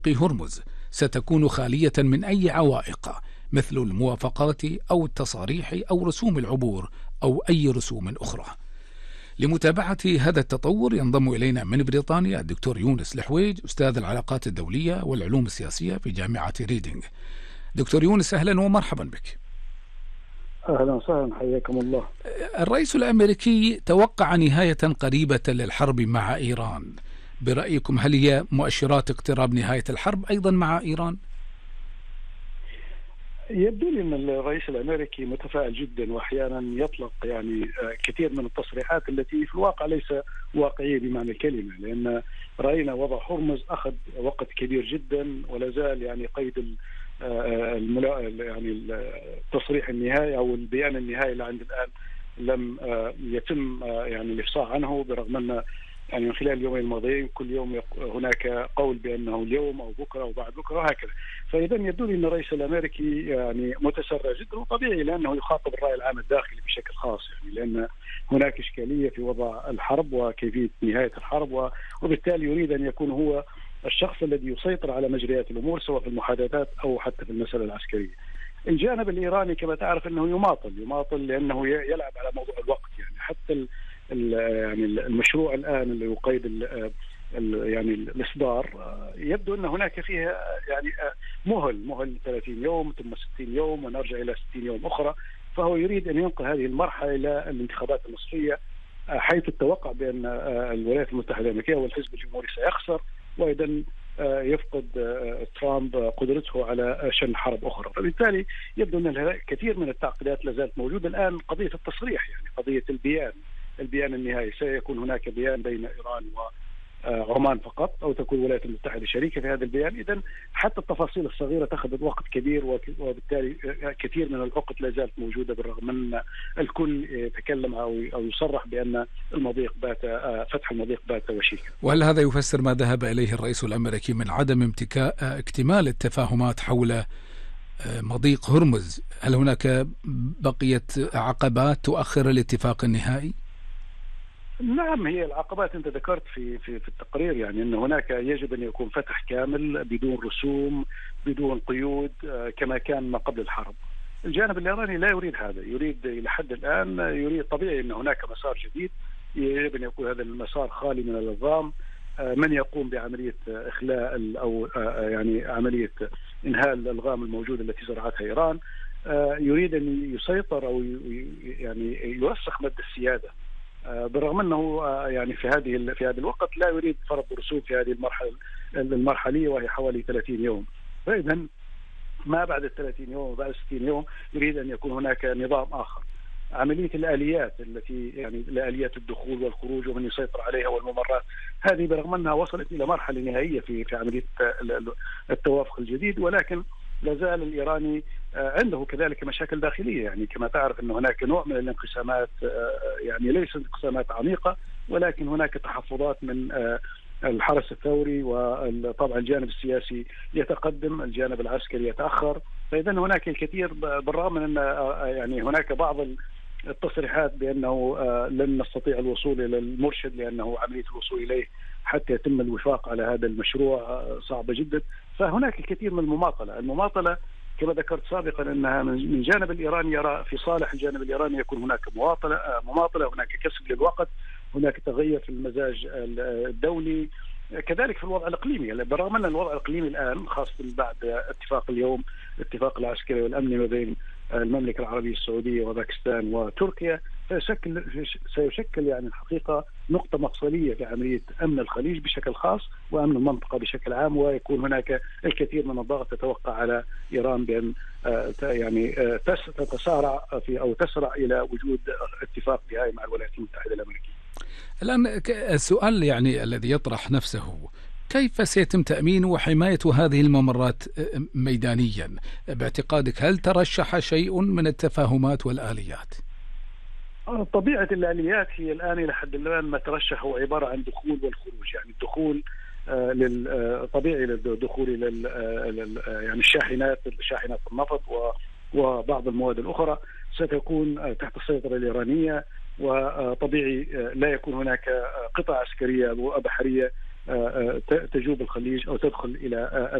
هرمز ستكون خالية من أي عوائق مثل الموافقات أو التصاريح أو رسوم العبور أو أي رسوم أخرى. لمتابعة هذا التطور ينضم إلينا من بريطانيا الدكتور يونس الحويج، أستاذ العلاقات الدولية والعلوم السياسية في جامعة ريدينغ. دكتور يونس، أهلا ومرحبا بك. أهلا وسهلا، حياكم الله. الرئيس الأمريكي توقع نهاية قريبة للحرب مع إيران. برأيكم هل هي مؤشرات اقتراب نهاية الحرب أيضا مع إيران؟ يبدو لي أن الرئيس الأمريكي متفائل جدا، وأحيانا يطلق كثير من التصريحات التي في الواقع ليس واقعية بمعنى الكلمة، لأن رأينا وضع هرمز أخذ وقت كبير جدا ولا زال قيد التصريح النهائي أو البيان النهائي اللي عند الآن لم يتم الإفصاح عنه، برغم أن من خلال اليومين الماضيين كل يوم هناك قول بأنه اليوم أو بكرة أو بعد بكرة وهكذا. فإذا يبدو لي أن الرئيس الأمريكي متسرع جدا، وطبيعي لأنه يخاطب الرأي العام الداخلي بشكل خاص، لأن هناك إشكالية في وضع الحرب وكيفية نهاية الحرب، وبالتالي يريد أن يكون هو الشخص الذي يسيطر على مجريات الأمور سواء في المحادثات أو حتى في المسألة العسكرية. الجانب الإيراني كما تعرف أنه يماطل لأنه يلعب على موضوع الوقت، حتى المشروع الآن اللي يقيد الإصدار يبدو أن هناك فيها مهل 30 يوم ثم 60 يوم ونرجع إلى 60 يوم أخرى، فهو يريد أن ينقل هذه المرحلة إلى الانتخابات النصفية، حيث التوقع بأن الولايات المتحدة الأمريكية والحزب الجمهوري سيخسر، وأيضا يفقد ترامب قدرته على شن حرب أخرى. فبالتالي يبدو أن كثير من التعقيدات لازالت موجودة. الآن قضية التصريح، قضية البيان النهائي، سيكون هناك بيان بين إيران وعمان فقط أو تكون الولايات المتحدة شريكة في هذا البيان. إذن حتى التفاصيل الصغيرة تأخذ وقت كبير، وبالتالي كثير من العقد لا زالت موجودة، بالرغم من الكل يتكلم أو يصرح بأن فتح المضيق بات وشيكا. وهل هذا يفسر ما ذهب إليه الرئيس الأمريكي من عدم اكتمال التفاهمات حول مضيق هرمز؟ هل هناك بقية عقبات تؤخر الاتفاق النهائي؟ نعم، هي العقبات أنت ذكرت في التقرير، أن هناك يجب أن يكون فتح كامل بدون رسوم بدون قيود كما كان ما قبل الحرب. الجانب الإيراني لا يريد هذا، يريد إلى حد الآن يريد طبيعي أن هناك مسار جديد، يجب أن يكون هذا المسار خالي من النظام. من يقوم بعملية إخلاء أو عملية إنهاء الألغام الموجودة التي زرعتها إيران، يريد أن يسيطر أو يرسخ مد السيادة، بالرغم أنه في هذا الوقت لا يريد فرض رسوم في هذه المرحلية وهي حوالي 30 يوم. فإذا ما بعد 30 يوم وبعد 60 يوم يريد أن يكون هناك نظام آخر. عملية الآليات التي آليات الدخول والخروج ومن يسيطر عليها والممرات، هذه برغم أنها وصلت إلى مرحلة نهائية في عملية التوافق الجديد، ولكن لازال الإيراني عنده كذلك مشاكل داخلية. كما تعرف أن هناك نوع من الانقسامات، ليست انقسامات عميقة، ولكن هناك تحفظات من الحرس الثوري، وطبعا الجانب السياسي يتقدم، الجانب العسكري يتأخر. فإذا هناك الكثير، بالرغم من أن هناك بعض التصريحات بأنه لن نستطيع الوصول إلى المرشد لأنه عملية الوصول إليه حتى يتم الوفاق على هذا المشروع صعبة جدا. فهناك الكثير من المماطلة كما ذكرت سابقا، أنها من جانب الإيراني يرى في صالح الجانب الإيراني يكون هناك مماطلة، هناك كسب للوقت، هناك تغير في المزاج الدولي، كذلك في الوضع الإقليمي. بالرغم أن الوضع الإقليمي الآن خاصة بعد اتفاق العسكري والأمني ما بين المملكة العربية السعودية وباكستان وتركيا سيشكل الحقيقة نقطة مفصلية في عملية أمن الخليج بشكل خاص وأمن المنطقة بشكل عام، ويكون هناك الكثير من الضغط تتوقع على إيران بأن تتسارع أو تسرع إلى وجود اتفاق نهائي مع الولايات المتحدة الأمريكية. الآن السؤال الذي يطرح نفسه، كيف سيتم تأمين وحماية هذه الممرات ميدانيا؟ باعتقادك هل ترشح شيء من التفاهمات والآليات؟ طبيعة الآليات هي الآن إلى حد الآن ما ترشح هو عبارة عن دخول والخروج، الدخول طبيعي للدخول إلى شاحنات النفط وبعض المواد الأخرى ستكون تحت السيطرة الإيرانية، وطبيعي لا يكون هناك قطع عسكرية أو بحرية تجوب الخليج أو تدخل إلى